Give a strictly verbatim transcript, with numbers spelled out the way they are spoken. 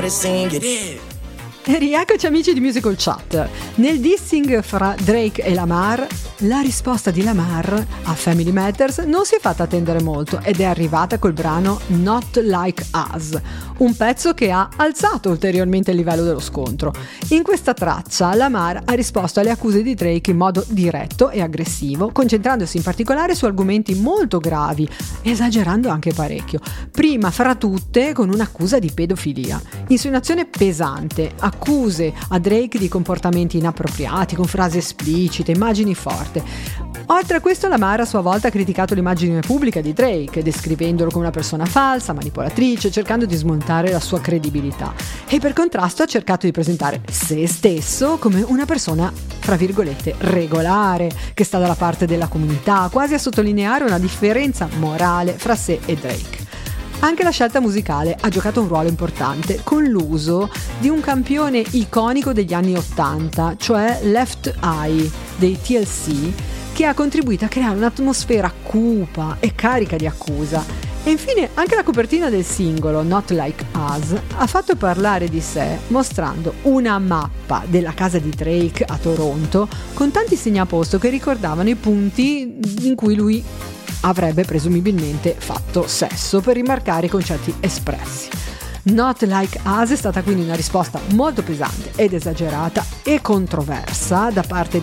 started saying it is. E rieccoci amici di Musical Chat. Nel dissing fra Drake e Lamar, la risposta di Lamar a Family Matters non si è fatta attendere molto ed è arrivata col brano Not Like Us, un pezzo che ha alzato ulteriormente il livello dello scontro. In questa traccia Lamar ha risposto alle accuse di Drake in modo diretto e aggressivo, concentrandosi in particolare su argomenti molto gravi, esagerando anche parecchio. Prima fra tutte con un'accusa di pedofilia, insinuazione pesante, accuse a Drake di comportamenti inappropriati con frasi esplicite, immagini forti. Oltre a questo, Lamar a sua volta ha criticato l'immagine pubblica di Drake, descrivendolo come una persona falsa, manipolatrice, cercando di smontare la sua credibilità. E per contrasto ha cercato di presentare se stesso come una persona, tra virgolette, regolare, che sta dalla parte della comunità, quasi a sottolineare una differenza morale fra sé e Drake. Anche la scelta musicale ha giocato un ruolo importante, con l'uso di un campione iconico degli anni ottanta, cioè Left Eye dei T L C, che ha contribuito a creare un'atmosfera cupa e carica di accusa. E infine anche la copertina del singolo Not Like Us ha fatto parlare di sé, mostrando una mappa della casa di Drake a Toronto con tanti segnaposto che ricordavano i punti in cui lui avrebbe presumibilmente fatto sesso, per rimarcare i concetti espressi. Not Like Us è stata quindi una risposta molto pesante ed esagerata e controversa da parte